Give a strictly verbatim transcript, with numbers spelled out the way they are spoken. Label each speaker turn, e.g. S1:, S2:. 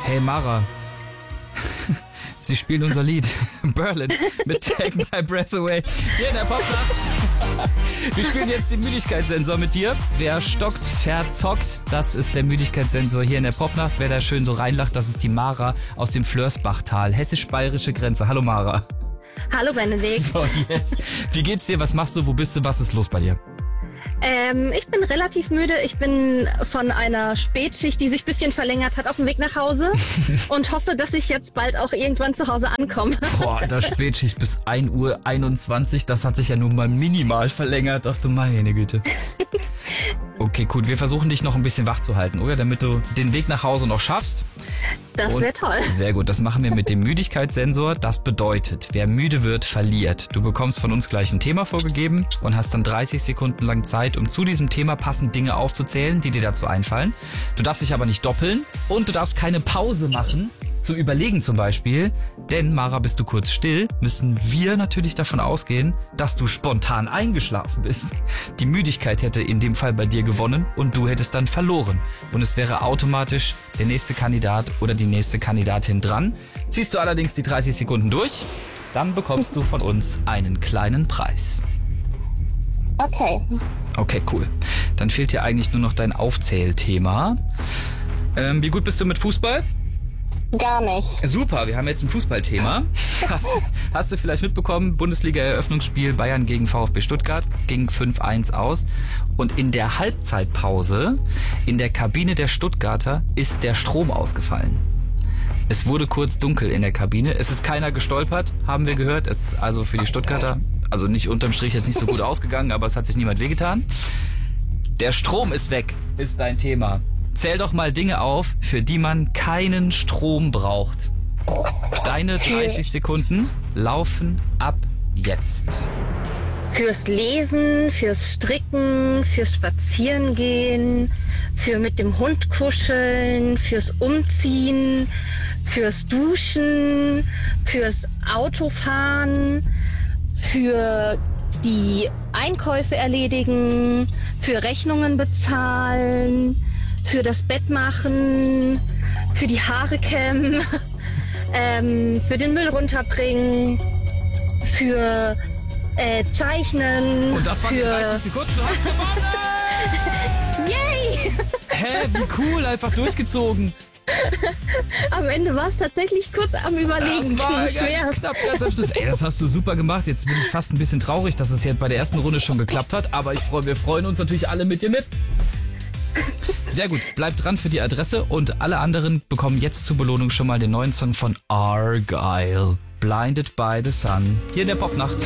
S1: Hey Mara, sie spielen unser Lied Berlin mit Take My Breath Away hier in der Popnacht. Wir spielen jetzt den Müdigkeitssensor mit dir. Wer stockt, verzockt. Das ist der Müdigkeitssensor hier in der Popnacht. Wer da schön so reinlacht, das ist die Mara aus dem Flörsbachtal, hessisch-bayerische Grenze. Hallo Mara.
S2: Hallo Benedikt.
S1: So, jetzt. Wie geht's dir? Was machst du? Wo bist du? Was ist los bei dir?
S2: Ähm, ich bin relativ müde. Ich bin von einer Spätschicht, die sich ein bisschen verlängert hat, auf dem Weg nach Hause und hoffe, dass ich jetzt bald auch irgendwann zu Hause ankomme.
S1: Boah, das Spätschicht bis ein Uhr einundzwanzig, das hat sich ja nun mal minimal verlängert. Ach du meine Güte. Okay, gut. Wir versuchen dich noch ein bisschen wach zu halten, oder? Damit du den Weg nach Hause noch schaffst.
S2: Das wäre toll.
S1: Sehr gut, das machen wir mit dem Müdigkeitssensor. Das bedeutet, wer müde wird, verliert. Du bekommst von uns gleich ein Thema vorgegeben und hast dann dreißig Sekunden lang Zeit, um zu diesem Thema passend Dinge aufzuzählen, die dir dazu einfallen. Du darfst dich aber nicht doppeln und du darfst keine Pause machen, zum Überlegen zum Beispiel. Denn, Mara, bist du kurz still, müssen wir natürlich davon ausgehen, dass du spontan eingeschlafen bist. Die Müdigkeit hätte in dem Fall bei dir gewonnen und du hättest dann verloren. Und es wäre automatisch der nächste Kandidat oder die nächste Kandidatin dran. Ziehst du allerdings die dreißig Sekunden durch, dann bekommst du von uns einen kleinen Preis.
S2: Okay.
S1: Okay, cool. Dann fehlt dir eigentlich nur noch dein Aufzählthema. Ähm, wie gut bist du mit Fußball?
S2: Gar nicht.
S1: Super, wir haben jetzt ein Fußballthema. Hast, hast du vielleicht mitbekommen, Bundesliga-Eröffnungsspiel Bayern gegen VfB Stuttgart ging fünf eins aus. Und in der Halbzeitpause in der Kabine der Stuttgarter ist der Strom ausgefallen. Es wurde kurz dunkel in der Kabine. Es ist keiner gestolpert, haben wir gehört. Es ist also für die Stuttgarter, also nicht unterm Strich jetzt nicht so gut ausgegangen, aber es hat sich niemand wehgetan. Der Strom ist weg, ist dein Thema. Zähl doch mal Dinge auf, für die man keinen Strom braucht. Deine dreißig Sekunden laufen ab jetzt.
S2: Fürs Lesen, fürs Stricken, fürs Spazierengehen, für mit dem Hund kuscheln, fürs Umziehen, fürs Duschen, fürs Autofahren, für die Einkäufe erledigen, für Rechnungen bezahlen, für das Bett machen, für die Haare kämmen, ähm, für den Müll runterbringen, für äh, Zeichnen.
S1: Und das waren
S2: für...
S1: die dreißig Sekunden, du hast gewonnen!
S2: Yay!
S1: Hä, wie cool, einfach durchgezogen.
S2: Am Ende war es tatsächlich kurz am Überlegen.
S1: Das war
S2: schwer.
S1: ganz knapp, ganz am Schluss. Ey, das hast du super gemacht. Jetzt bin ich fast ein bisschen traurig, dass es jetzt bei der ersten Runde schon geklappt hat. Aber ich freu, wir freuen uns natürlich alle mit dir mit. Sehr gut, bleib dran für die Adresse und alle anderen bekommen jetzt zur Belohnung schon mal den neuen Song von Argyle, Blinded by the Sun, hier in der Popnacht.